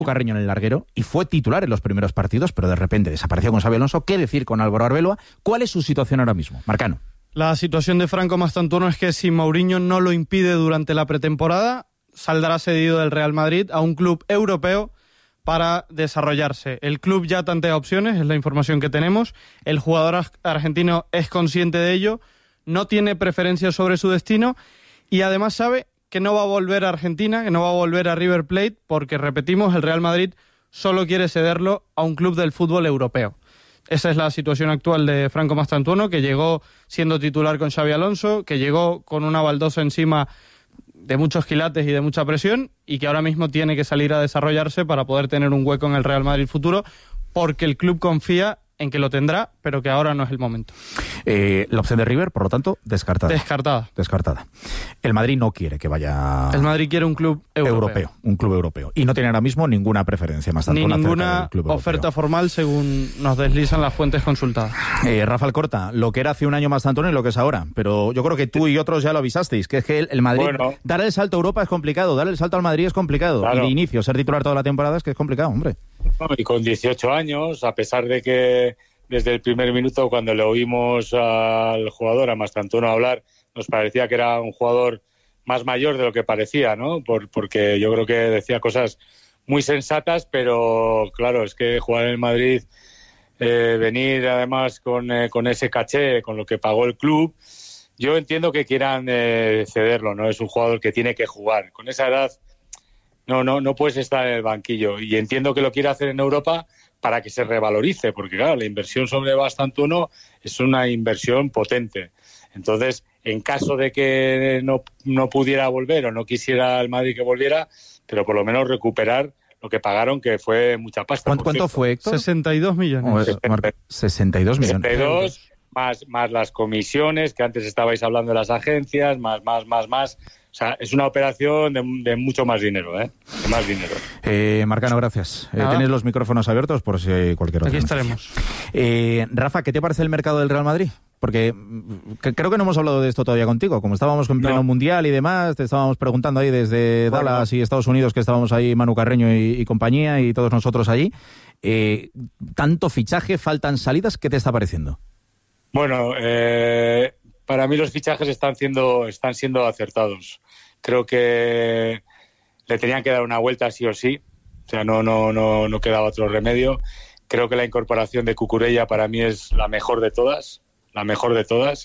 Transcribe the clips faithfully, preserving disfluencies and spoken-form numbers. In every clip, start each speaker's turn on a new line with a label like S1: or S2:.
S1: Carreño en el larguero y fue titular en los primeros partidos, pero de repente desapareció con Xabi Alonso. ¿Qué decir con Álvaro Arbeloa? ¿Cuál es su situación ahora mismo? Marcano.
S2: La situación de Franco Mastantuono es que si Mourinho no lo impide durante la pretemporada, saldrá cedido del Real Madrid a un club europeo para desarrollarse. El club ya tantea opciones, es la información que tenemos. El jugador argentino es consciente de ello, no tiene preferencia sobre su destino y además sabe que no va a volver a Argentina, que no va a volver a River Plate, porque, repetimos, el Real Madrid solo quiere cederlo a un club del fútbol europeo. Esa es la situación actual de Franco Mastantuono, que llegó siendo titular con Xabi Alonso, que llegó con una baldosa encima de muchos quilates y de mucha presión, y que ahora mismo tiene que salir a desarrollarse para poder tener un hueco en el Real Madrid futuro, porque el club confía en que lo tendrá, pero que ahora no es el momento.
S1: Eh, la opción de River, por lo tanto, descartada.
S2: Descartada.
S1: Descartada. El Madrid no quiere que vaya...
S2: El Madrid quiere un club europeo.
S1: europeo. Un club europeo. Y no tiene ahora mismo ninguna preferencia más
S2: Ni ninguna oferta formal, según nos deslizan las fuentes consultadas.
S1: Eh, Rafa Alcorta, lo que era hace un año más Antonio y lo que es ahora. Pero yo creo que tú y otros ya lo avisasteis, que es que el, el Madrid... Bueno. Dar el salto a Europa es complicado, dar el salto al Madrid es complicado. Claro. Y de inicio, ser titular toda la temporada es que es complicado, hombre.
S3: Y con dieciocho años, a pesar de que desde el primer minuto, cuando le oímos al jugador, a Mastantuono, hablar, nos parecía que era un jugador más mayor de lo que parecía, ¿no? Por, porque yo creo que decía cosas muy sensatas, pero claro, es que jugar en el Madrid, eh, venir además con, eh, con ese caché, con lo que pagó el club, yo entiendo que quieran eh, cederlo, ¿no? Es un jugador que tiene que jugar. Con esa edad no, no, no puedes estar en el banquillo, y entiendo que lo quiere hacer en Europa para que se revalorice, porque claro, la inversión sobre Mastantuono es una inversión potente. Entonces, en caso de que no, no pudiera volver o no quisiera el Madrid que volviera, pero por lo menos recuperar lo que pagaron, que fue mucha pasta.
S1: ¿Cuánto, ¿cuánto fue, Héctor?
S2: sesenta y dos millones.
S1: Oh, Marca, sesenta y dos millones.
S3: sesenta y dos, más, más las comisiones, que antes estabais hablando de las agencias, más, más, más, más. O sea, es una operación de, de mucho más dinero, ¿eh? De más dinero.
S1: Eh, Marcano, gracias. Eh, tenéis los micrófonos abiertos por si hay cualquier otra.
S2: Aquí estaremos.
S1: Eh, Rafa, ¿qué te parece el mercado del Real Madrid? Porque que, creo que no hemos hablado de esto todavía contigo. Como estábamos en pleno no. mundial y demás, te estábamos preguntando ahí desde bueno. Dallas y Estados Unidos, que estábamos ahí, Manu Carreño y, y compañía, y todos nosotros allí. Eh, tanto fichaje, faltan salidas, ¿qué te está pareciendo?
S3: Bueno, eh... para mí los fichajes están siendo, están siendo acertados. Creo que le tenían que dar una vuelta sí o sí. O sea, no, no, no, no quedaba otro remedio. Creo que la incorporación de Cucurella para mí es la mejor de todas. La mejor de todas.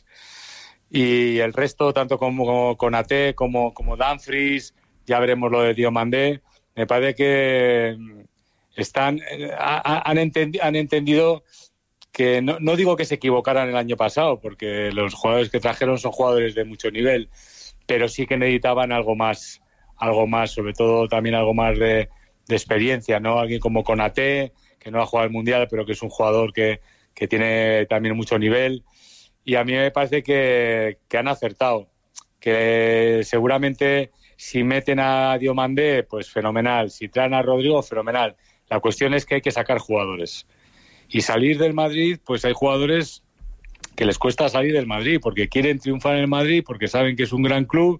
S3: Y el resto, tanto como con Ate como, como Dumfries, ya veremos lo de Diomandé. Me parece que están, han, entendi, han entendido... que no, no digo que se equivocaran el año pasado, porque los jugadores que trajeron son jugadores de mucho nivel, pero sí que necesitaban algo más, algo más, sobre todo también algo más de, de experiencia, ¿no? Alguien como Konaté, que no ha jugado el Mundial, pero que es un jugador que, que tiene también mucho nivel, y a mí me parece que, que han acertado, que seguramente si meten a Diomandé, pues fenomenal, si traen a Rodrigo, fenomenal. La cuestión es que hay que sacar jugadores. Y salir del Madrid, pues hay jugadores que les cuesta salir del Madrid porque quieren triunfar en el Madrid, porque saben que es un gran club,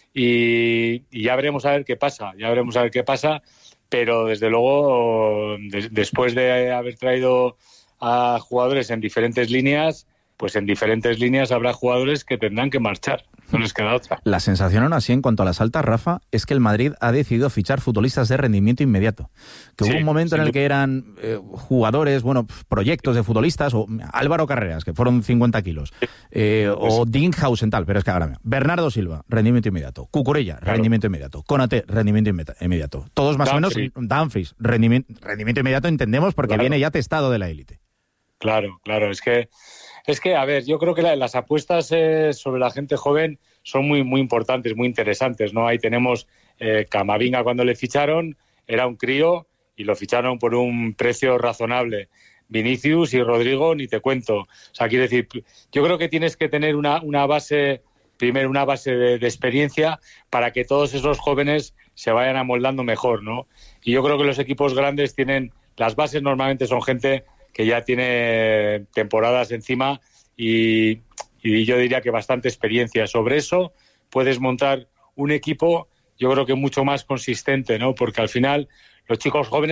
S3: y, y ya veremos a ver qué pasa, ya veremos a ver qué pasa, pero desde luego, de, después de haber traído a jugadores en diferentes líneas, pues en diferentes líneas habrá jugadores que tendrán que marchar. No les queda otra.
S1: La sensación aún así en cuanto a las altas, Rafa, es que el Madrid ha decidido fichar futbolistas de rendimiento inmediato. Que sí, hubo un momento en el que eran eh, jugadores, bueno, proyectos de futbolistas, o Álvaro Carreras, que fueron cincuenta kilos, eh, pues o Dinghausen tal, pero es que ahora, Bernardo Silva, rendimiento inmediato, Cucurella, claro. rendimiento inmediato, Konaté, rendimiento inmediato. Todos más Dumfries. o menos, Dumfries, rendimiento, rendimiento inmediato entendemos porque claro. viene ya testado de la élite.
S3: Claro, claro, es que Es que, a ver, yo creo que la, las apuestas eh, sobre la gente joven son muy muy importantes, muy interesantes, ¿no? Ahí tenemos eh, Camavinga, cuando le ficharon, era un crío y lo ficharon por un precio razonable. Vinicius y Rodrigo, ni te cuento. O sea, quiero decir, yo creo que tienes que tener una, una base, primero una base de, de experiencia para que todos esos jóvenes se vayan amoldando mejor, ¿no? Y yo creo que los equipos grandes tienen, las bases normalmente son gente que ya tiene temporadas encima y, y yo diría que bastante experiencia. Sobre eso puedes montar un equipo, yo creo que mucho más consistente, ¿no? Porque al final los chicos jóvenes